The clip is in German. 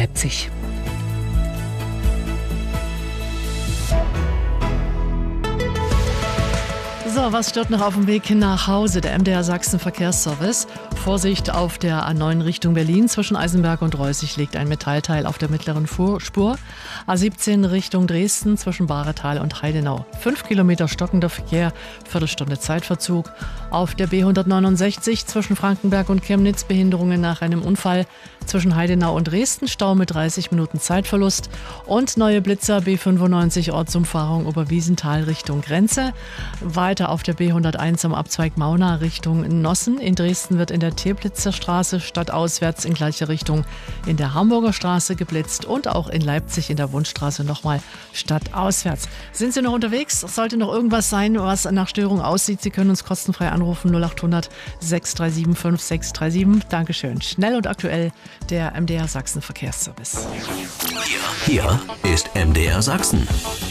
Leipzig. So, was stört noch auf dem Weg nach Hause? Der MDR Sachsen Verkehrsservice. Vorsicht auf der A9 Richtung Berlin. Zwischen Eisenberg und Reußig liegt ein Metallteil auf der mittleren Spur. A17 Richtung Dresden zwischen Bahretal und Heidenau. 5 Kilometer stockender Verkehr, Viertelstunde Zeitverzug. Auf der B169 zwischen Frankenberg und Chemnitz Behinderungen nach einem Unfall. Zwischen Heidenau und Dresden Stau mit 30 Minuten Zeitverlust. Und neue Blitzer B95 Ortsumfahrung Oberwiesenthal Richtung Grenze. Weiter auf der B101 am Abzweig Mauna Richtung Nossen. In Dresden wird in der Teplitzer Straße stadtauswärts in gleiche Richtung in der Hamburger Straße geblitzt und auch in Leipzig in der Wundstraße nochmal stadtauswärts. Sind Sie noch unterwegs? Sollte noch irgendwas sein, was nach Störung aussieht? Sie können uns kostenfrei anrufen 0800 637 5637. Dankeschön. Schnell und aktuell der MDR Sachsen Verkehrsservice. Hier ist MDR Sachsen.